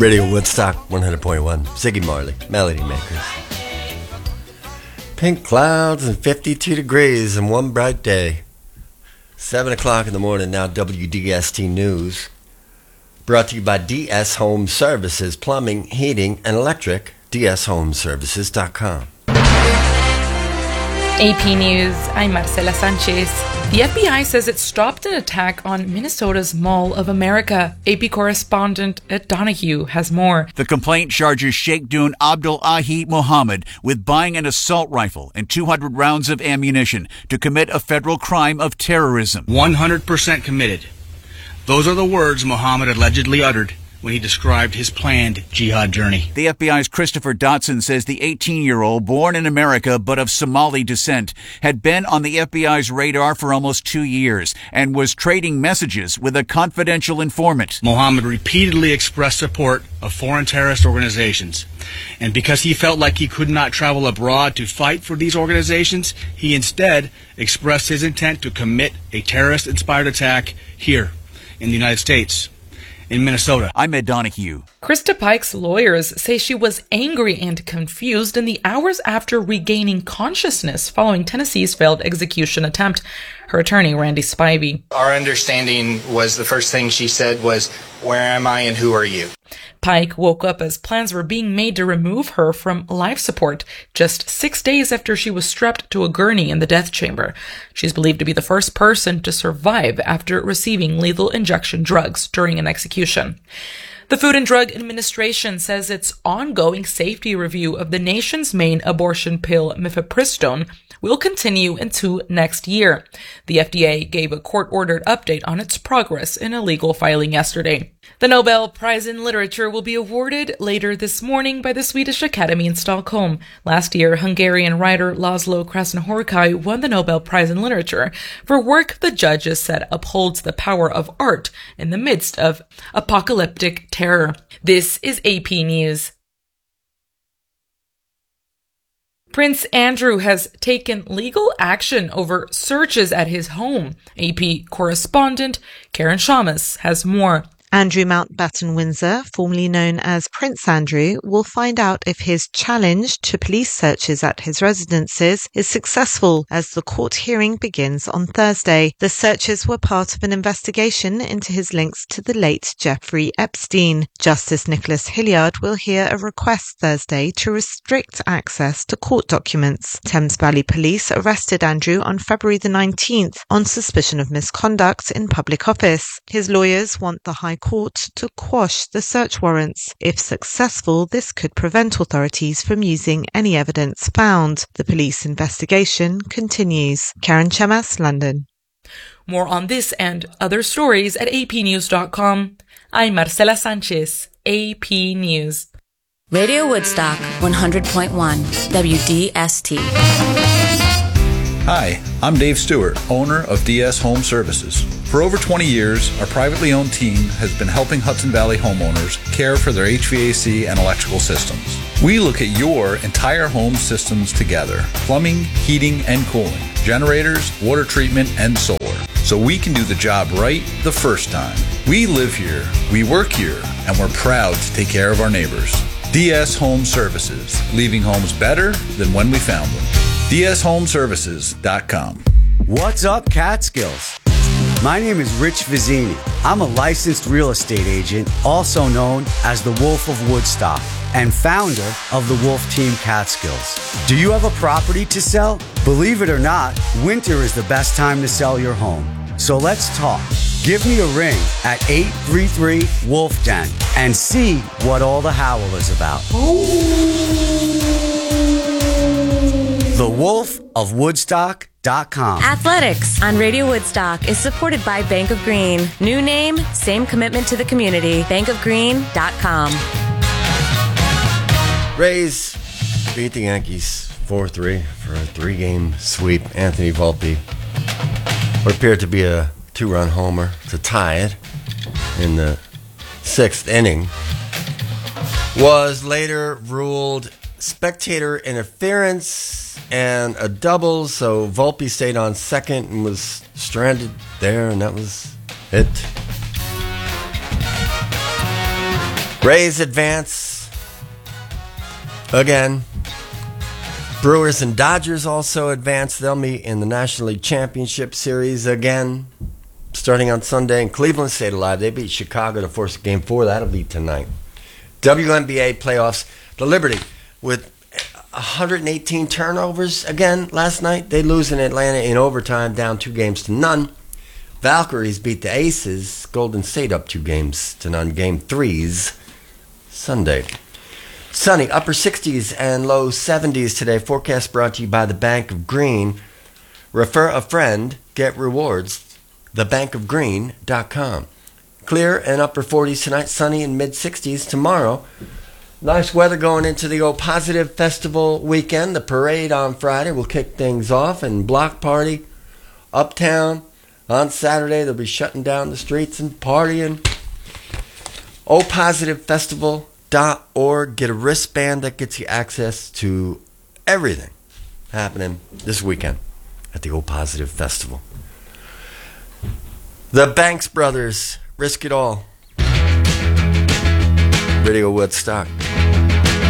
Radio Woodstock 100.1. Ziggy Marley, Melody Makers. Pink clouds and 52 degrees and one bright day. 7 o'clock in the morning now, WDST News. Brought to you by DS Home Services, Plumbing, Heating, and Electric. DSHomeservices.com. AP News, I'm Marcela Sanchez. The FBI says it stopped an attack on Minnesota's Mall of America. AP correspondent Ed Donahue has more. The complaint charges Sheikh Dun Abdul-Ahi Mohammed with buying an assault rifle and 200 rounds of ammunition to commit a federal crime of terrorism. 100% committed. Those are the words Mohammed allegedly uttered when he described his planned jihad journey. The FBI's Christopher Dotson says the 18-year-old, born in America but of Somali descent, had been on the FBI's radar for almost 2 years and was trading messages with a confidential informant. Mohammed repeatedly expressed support of foreign terrorist organizations. And because he felt like he could not travel abroad to fight for these organizations, he instead expressed his intent to commit a terrorist-inspired attack here in the United States. In Minnesota. I'm Ed Donahue. Krista Pike's lawyers say she was angry and confused in the hours after regaining consciousness following Tennessee's failed execution attempt. Her attorney, Randy Spivey. Our understanding was the first thing she said was, "Where am I and who are you?" Pike woke up as plans were being made to remove her from life support just 6 days after she was strapped to a gurney in the death chamber. She's believed to be the first person to survive after receiving lethal injection drugs during an execution. The Food and Drug Administration says its ongoing safety review of the nation's main abortion pill, mifepristone, will continue into next year. The FDA gave a court-ordered update on its progress in a legal filing yesterday. The Nobel Prize in Literature will be awarded later this morning by the Swedish Academy in Stockholm. Last year, Hungarian writer Laszlo Krasznahorkai won the Nobel Prize in Literature for work the judges said upholds the power of art in the midst of apocalyptic terror. This is AP News. Prince Andrew has taken legal action over searches at his home. AP correspondent Karen Shamas has more. Andrew Mountbatten Windsor, formerly known as Prince Andrew, will find out if his challenge to police searches at his residences is successful as the court hearing begins on Thursday. The searches were part of an investigation into his links to the late Jeffrey Epstein. Justice Nicholas Hilliard will hear a request Thursday to restrict access to court documents. Thames Valley Police arrested Andrew on February the 19th on suspicion of misconduct in public office. His lawyers want the High Court to quash the search warrants. If successful, this could prevent authorities from using any evidence found. The police investigation continues. Karen Chemas, London. More on this and other stories at apnews.com. I'm Marcela Sanchez, AP News. Radio Woodstock 100.1 WDST. Hi, I'm Dave Stewart, owner of DS Home Services. For over 20 years, our privately owned team has been helping Hudson Valley homeowners care for their HVAC and electrical systems. We look at your entire home systems together: plumbing, heating, and cooling, generators, water treatment, and solar, so we can do the job right the first time. We live here, we work here, and we're proud to take care of our neighbors. DS Home Services, leaving homes better than when we found them. DSHomeservices.com. What's up, Catskills? My name is Rich Vizzini. I'm a licensed real estate agent, also known as the Wolf of Woodstock, and founder of the Wolf Team Catskills. Do you have a property to sell? Believe it or not, winter is the best time to sell your home. So let's talk. Give me a ring at 833-WOLF-DEN and see what all the howl is about. The Wolf of Woodstock.com. Athletics on Radio Woodstock is supported by Bank of Green. New name, same commitment to the community. bankofgreen.com. Rays beat the Yankees 4-3 for a 3-game sweep. Anthony Volpe, what appeared to be a 2-run homer to tie it in the 6th inning, was later ruled spectator interference and a double, so Volpe stayed on second and was stranded there, and that was it. Rays advance again. Brewers and Dodgers also advance. They'll meet in the National League Championship Series again, starting on Sunday. And Cleveland stayed alive. They beat Chicago to force Game 4. That'll be tonight. WNBA playoffs. The Liberty with 118 turnovers again last night. They lose in Atlanta in overtime, down 2-0. Valkyries beat the Aces. Golden State up 2-0. Game 3's Sunday. Sunny, upper 60s and low 70s today. Forecast brought to you by the Bank of Green. Refer a friend, get rewards. thebankofgreen.com. Clear and upper 40s tonight. Sunny and mid 60s tomorrow. Nice weather going into the O Positive Festival weekend. The parade on Friday will kick things off, and block party uptown on Saturday. They'll be shutting down the streets and partying. OPositiveFestival.org. Get a wristband that gets you access to everything happening this weekend at the O Positive Festival. The Banks Brothers, Risk It All. Radio Woodstock.